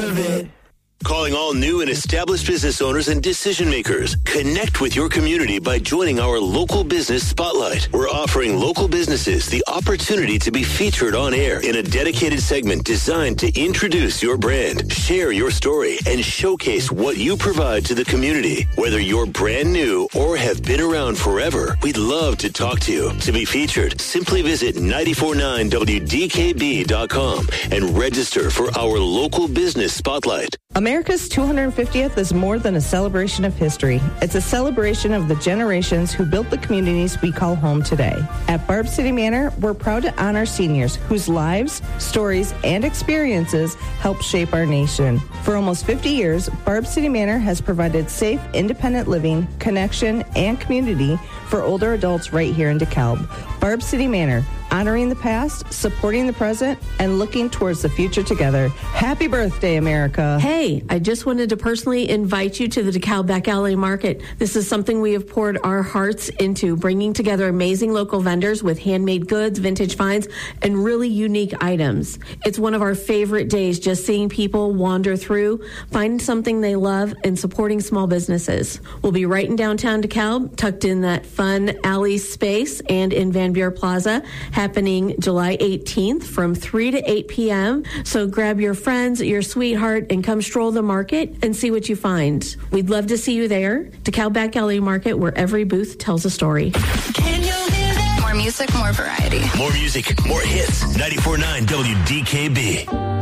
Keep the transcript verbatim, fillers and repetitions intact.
of it. Calling all new and established business owners and decision makers. Connect with your community by joining our Local Business Spotlight. We're offering local businesses the opportunity to be featured on air in a dedicated segment designed to introduce your brand, share your story, and showcase what you provide to the community. Whether you're brand new or have been around forever, we'd love to talk to you. To be featured, simply visit nine four nine W D K B dot com and register for our Local Business Spotlight. America's two hundred fiftieth is more than a celebration of history. It's a celebration of the generations who built the communities we call home today. At Barb City Manor, we're proud to honor seniors whose lives, stories, and experiences help shape our nation. For almost fifty years, Barb City Manor has provided safe, independent living, connection, and community for older adults right here in DeKalb. Barb City Manor, honoring the past, supporting the present, and looking towards the future together. Happy birthday, America. Hey, I just wanted to personally invite you to the DeKalb Back Alley Market. This is something we have poured our hearts into, bringing together amazing local vendors with handmade goods, vintage finds, and really unique items. It's one of our favorite days, just seeing people wander through, find something they love, and supporting small businesses. We'll be right in downtown DeKalb, tucked in that fun alley space, and in Van Buren Plaza, happening July eighteenth from three to eight p.m. So grab your friends, your sweetheart, and come stroll the market and see what you find. We'd love to see you there. DeKalb Back Alley Market, where every booth tells a story. Can you hear that? More music, more variety. More music, more hits. ninety-four point nine W D K B.